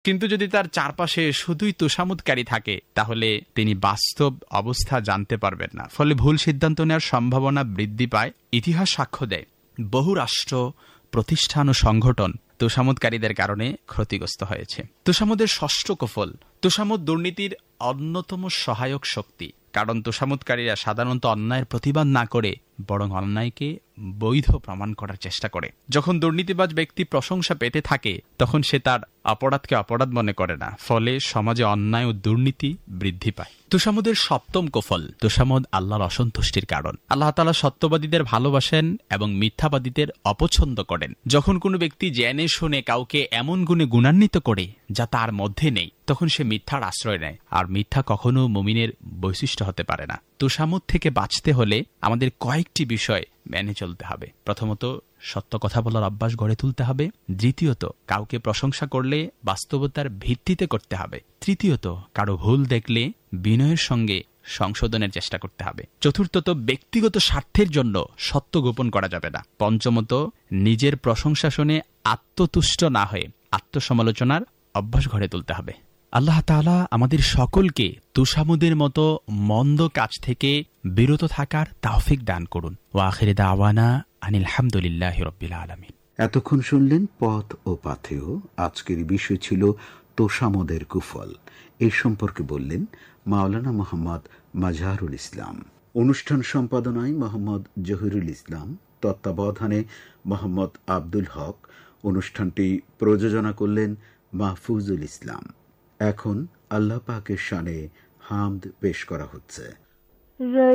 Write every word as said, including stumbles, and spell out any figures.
কিন্তু যদি তার চারপাশে শুধুই তোষামোদকারী থাকে তাহলে তিনি বাস্তব অবস্থা জানতে পারবেন না, ফলে ভুল সিদ্ধান্ত নেওয়ার সম্ভাবনা বৃদ্ধি পায়। ইতিহাস সাক্ষ্য দেয় বহু রাষ্ট্র, প্রতিষ্ঠান ও সংগঠন তোষামোদকারীদের কারণে ক্ষতিগ্রস্ত হয়েছে। তোষামোদের ষষ্ঠ কুফল, তোষামোদ দুর্নীতির অন্যতম সহায়ক শক্তি। কারণ তোষামোদকারীরা সাধারণত অন্যায়ের প্রতিবাদ না করে বরং অন্যায়কে বৈধ প্রমাণ করার চেষ্টা করে। যখন দুর্নীতিবাজ ব্যক্তি প্রশংসা পেতে থাকে তখন সে তার অপরাধকে অপরাধ মনে করে না, ফলে সমাজে অন্যায় ও দুর্নীতি বৃদ্ধি পায়। তোষামোদের সপ্তম কুফল, তোষামোদ আল্লাহর অসন্তুষ্টির কারণ। আল্লাহ তাআলা সত্যবাদীদের ভালোবাসেন এবং মিথ্যাবাদীদের অপছন্দ করেন। যখন কোনো ব্যক্তি জেনে শুনে কাউকে এমন গুণে গুণান্বিত করে যা তার মধ্যে নেই, তখন সে মিথ্যার আশ্রয় নেয়, আর মিথ্যা কখনো মুমিনের বৈশিষ্ট্য হতে পারে না। তোষামোদ থেকে বাঁচতে হলে আমাদের কয়েকটি বিষয় মেনে চলতে হবে। প্রথমত, সত্য কথা বলার অভ্যাস গড়ে তুলতে হবে। দ্বিতীয়ত, কাউকে প্রশংসা করলে বাস্তবতার ভিত্তিতে করতে হবে। তৃতীয়ত, কারো ভুল দেখলে বিনয়ের সঙ্গে সংশোধনের চেষ্টা করতে হবে। চতুর্থত, ব্যক্তিগত স্বার্থের জন্য সত্য গোপন করা যাবে না। পঞ্চমত, নিজের প্রশংসা শুনে আত্মতুষ্ট না হয়ে আত্মসমালোচনার অভ্যাস গড়ে তুলতে হবে। আল্লাহ তাআলা আমাদের সকলকে তোষামোদের মতো মন্দ কাজ থেকে বিরত থাকার তৌফিক দান করুন। ওয়া আখিরু দাওয়ানা আনিল হামদুলিল্লাহি রাব্বিল আলামিন। এতক্ষণ শুনলেন পথ ও পাথেয়। আজকের বিষয় ছিল তোষামোদের কুফল। এই সম্পর্কে বললেন মাওলানা মোহাম্মদ মাজহারুল ইসলাম। অনুষ্ঠান সম্পাদনায় মোহাম্মদ জহিরুল ইসলাম, তত্ত্বাবধানে মোহাম্মদ আব্দুল হক। অনুষ্ঠানটি প্রযোজনা করলেন মাহফুজুল ইসলাম। এখন আল্লাহ পাকের শানে হামদ পেশ করা হচ্ছে।